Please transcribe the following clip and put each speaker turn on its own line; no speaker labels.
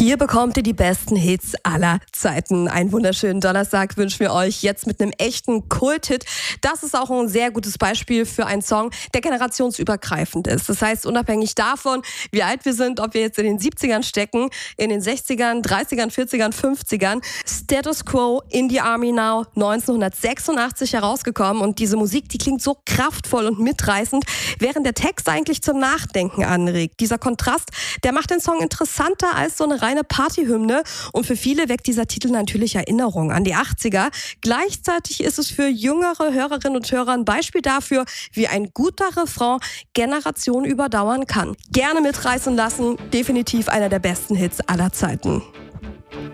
Hier bekommt ihr die besten Hits aller Zeiten. Einen wunderschönen Donnerstag wünschen wir euch jetzt mit einem echten Kult-Hit. Das ist auch ein sehr gutes Beispiel für einen Song, der generationsübergreifend ist. Das heißt, unabhängig davon, wie alt wir sind, ob wir jetzt in den 70ern stecken, in den 60ern, 30ern, 40ern, 50ern. Status Quo, In the Army Now, 1986 herausgekommen. Und diese Musik, die klingt so kraftvoll und mitreißend, während der Text eigentlich zum Nachdenken anregt. Dieser Kontrast, der macht den Song interessanter als so eine reine Partyhymne, und für viele weckt dieser Titel natürlich Erinnerungen an die 80er. Gleichzeitig ist es für jüngere Hörerinnen und Hörer ein Beispiel dafür, wie ein guter Refrain Generationen überdauern kann. Gerne mitreißen lassen, definitiv einer der besten Hits aller Zeiten.